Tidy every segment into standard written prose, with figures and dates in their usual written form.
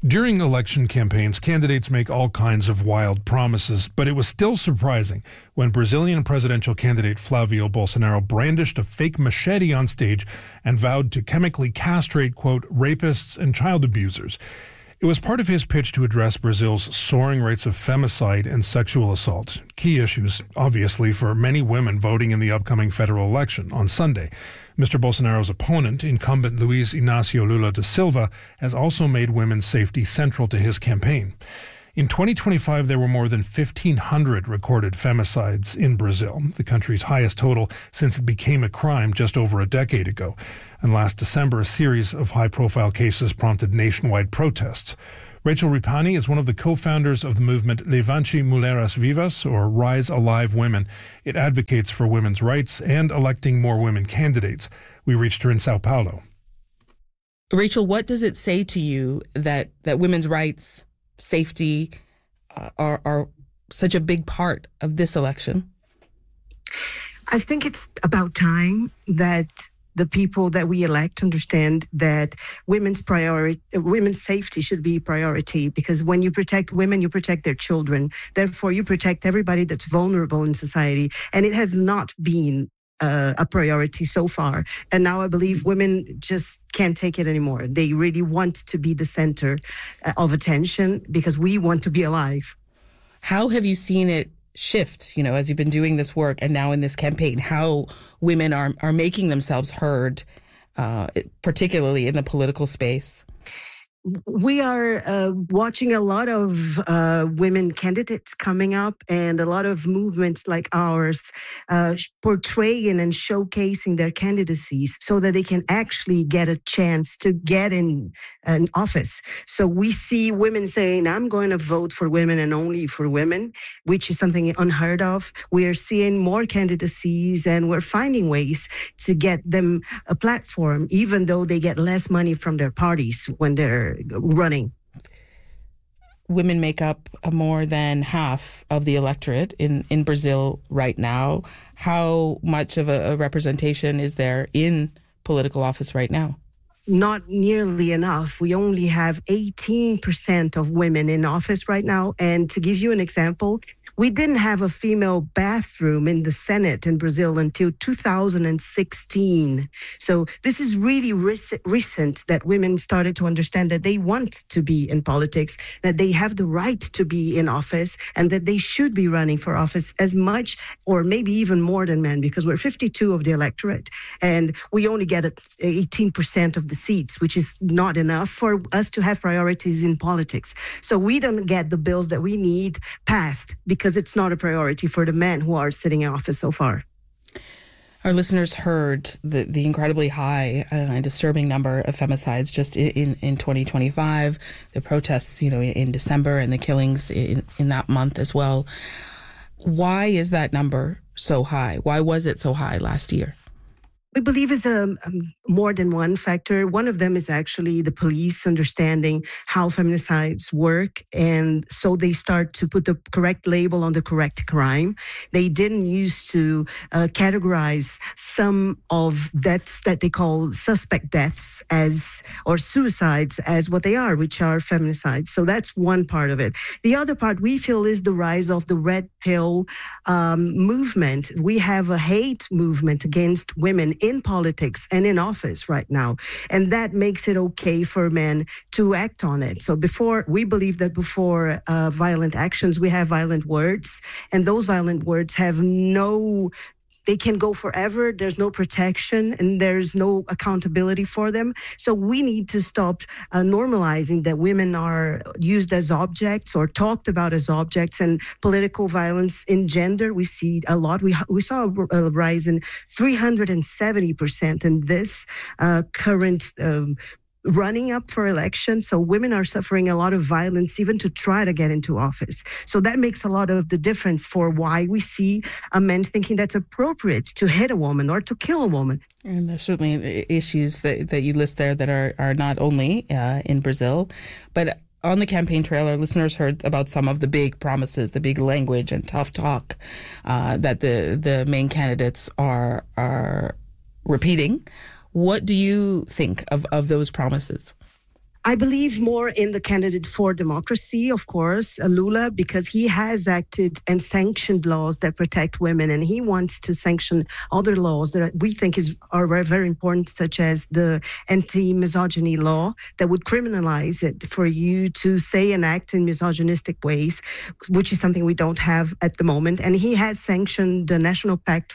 During election campaigns, candidates make all kinds of wild promises, but it was still surprising when Brazilian presidential candidate Flavio Bolsonaro brandished a fake machete on stage and vowed to chemically castrate, quote, rapists and child abusers. It was part of his pitch to address Brazil's soaring rates of femicide and sexual assault, key issues, obviously, for many women voting in the upcoming federal election on Sunday. Mr. Bolsonaro's opponent, incumbent Luiz Inácio Lula da Silva, has also made women's safety central to his campaign. In 2025, there were more than 1,500 recorded femicides in Brazil, the country's highest total since it became a crime just over a decade ago. And last December, a series of high-profile cases prompted nationwide protests. Rachel Ripani is one of the co-founders of the movement Levante Mulheres Vivas, or Rise Alive Women. It advocates for women's rights and electing more women candidates. We reached her in Sao Paulo. Rachel, what does it say to you that women's rights, safety are such a big part of this election? I think it's about time that the people that we elect understand that women's safety should be priority, because when you protect women, you protect their children. Therefore, you protect everybody that's vulnerable in society. And it has not been a priority so far. And now I believe women just can't take it anymore. They really want to be the center of attention because we want to be alive. How have you seen it shift, as you've been doing this work and now in this campaign, how women are making themselves heard, particularly in the political space? We are watching a lot of women candidates coming up and a lot of movements like ours portraying and showcasing their candidacies so that they can actually get a chance to get in an office. So we see women saying, I'm going to vote for women and only for women, which is something unheard of. We are seeing more candidacies and we're finding ways to get them a platform, even though they get less money from their parties when they're running. Women make up more than half of the electorate in Brazil right now. How much of a representation is there in political office right now? Not nearly enough. We only have 18% of women in office right now. And to give you an example, we didn't have a female bathroom in the Senate in Brazil until 2016. So this is really recent that women started to understand that they want to be in politics, that they have the right to be in office, and that they should be running for office as much or maybe even more than men, because we're 52 of the electorate and we only get 18% of the seats, which is not enough for us to have priorities in politics. So we don't get the bills that we need passed because it's not a priority for the men who are sitting in office so far. Our listeners heard the incredibly high and disturbing number of femicides just in 2025, the protests, in December and the killings in that month as well. Why is that number so high? Why was it so high last year? We believe is more than one factor. One of them is actually the police understanding how feminicides work. And so they start to put the correct label on the correct crime. They didn't used to categorize some of deaths that they call suspect deaths or suicides as what they are, which are feminicides. So that's one part of it. The other part we feel is the rise of the red pill movement. We have a hate movement against women in politics and in office right now. And that makes it okay for men to act on it. So we believe that before violent actions, we have violent words. And those violent words they can go forever. There's no protection and there's no accountability for them. So we need to stop normalizing that women are used as objects or talked about as objects. And political violence in gender, we see a lot. We saw a rise in 370% in this current running up for election. So women are suffering a lot of violence even to try to get into office. So that makes a lot of the difference for why we see a man thinking that's appropriate to hit a woman or to kill a woman. And there's certainly issues that you list there that are not only in Brazil, but on the campaign trail, our listeners heard about some of the big promises, the big language and tough talk that the main candidates are repeating. What do you think of those promises? I believe more in the candidate for democracy, of course, Lula, because he has acted and sanctioned laws that protect women, and he wants to sanction other laws that we think are very important, such as the anti-misogyny law that would criminalize it for you to say and act in misogynistic ways, which is something we don't have at the moment. And he has sanctioned the National Pact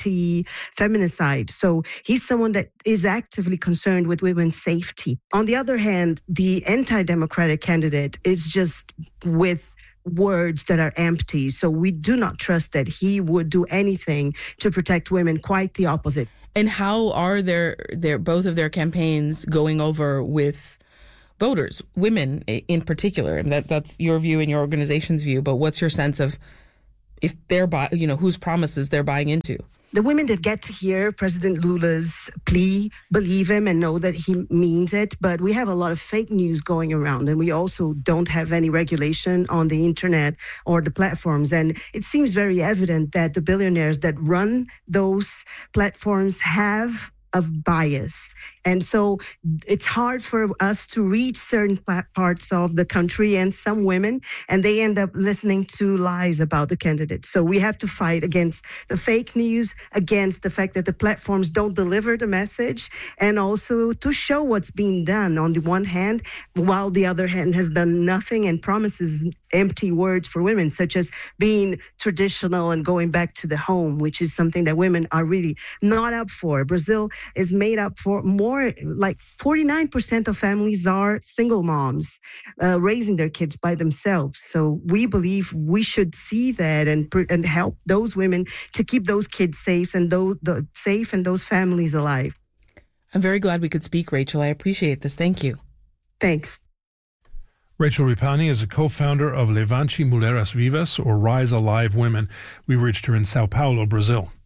Anti-Feminicide. So he's someone that is actively concerned with women's safety. On the other hand, the anti-democratic candidate is just with words that are empty. So we do not trust that he would do anything to protect women, quite the opposite. And how are their both of their campaigns going over with voters, women in particular? And that's your view and your organization's view, but what's your sense of if they're whose promises they're buying into? The women that get to hear President Lula's plea believe him and know that he means it, but we have a lot of fake news going around, and we also don't have any regulation on the internet or the platforms. And it seems very evident that the billionaires that run those platforms have of bias. And so it's hard for us to reach certain parts of the country and some women, and they end up listening to lies about the candidates. So we have to fight against the fake news, against the fact that the platforms don't deliver the message, and also to show what's being done on the one hand, while the other hand has done nothing and promises empty words for women, such as being traditional and going back to the home, which is something that women are really not up for. Brazil is made up for more, like 49% of families are single moms raising their kids by themselves. So we believe we should see that and help those women to keep those kids safe and those families alive. I'm very glad we could speak, Rachel. I appreciate this. Thank you. Thanks. Rachel Ripani is a co-founder of Levante Mulheres Vivas, or Rise Alive Women. We reached her in Sao Paulo, Brazil.